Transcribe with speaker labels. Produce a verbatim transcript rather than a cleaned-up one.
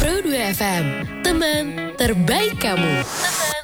Speaker 1: Pro dua F M, teman terbaik kamu. Teman